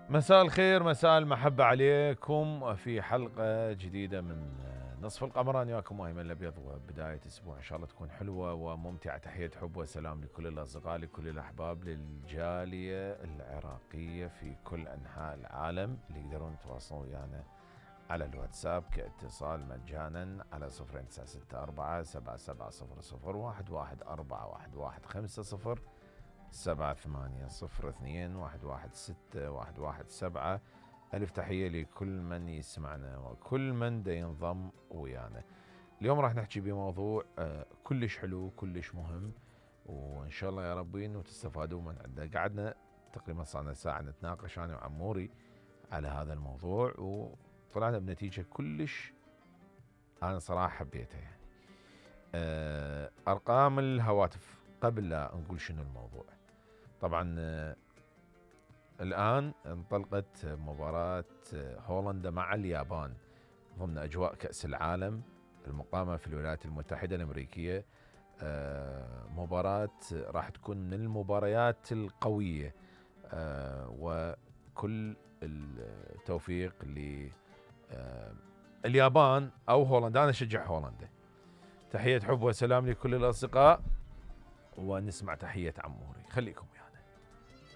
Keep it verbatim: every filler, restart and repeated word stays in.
مساء الخير، مساء المحبة عليكم في حلقة جديدة من نصف القمر. أنا وياكم أيمن الأبيض، وبداية أسبوع إن شاء الله تكون حلوة وممتعة. تحية حب وسلام لكل الأصدقاء، لكل الأحباب، للجالية العراقية في كل أنحاء العالم اللي يقدرون يتواصلون ويانا على الواتساب كاتصال مجانا على صفر تسعة ستة أربعة سبعة سبعة صفر صفر واحد واحد أربعة واحد واحد خمسة صفر سبعة ثمانية صفر اثنين واحد واحد ستة واحد واحد سبعة. ألف تحية لكل من يسمعنا وكل من دا ينضم ويانا. اليوم راح نحكي بموضوع آه كلش حلو، كلش مهم، وإن شاء الله يا ربي إنه تستفادوا من عنده. قعدنا تقريبا صارنا ساعة نتناقش أنا وعموري على هذا الموضوع، وطلعنا بنتيجة كلش أنا صراحة حبيتها. يعني آه أرقام الهواتف قبل لا نقول شنو الموضوع. طبعا آه الآن انطلقت مباراة آه هولندا مع اليابان ضمن أجواء كأس العالم المقامة في الولايات المتحدة الأمريكية. آه مباراة راح تكون من المباريات القوية، آه وكل التوفيق لليابان آه أو هولندا. أنا أشجع هولندا. تحية حب وسلام لكل الأصدقاء، ونسمع تحية عموري. خليكم وياي.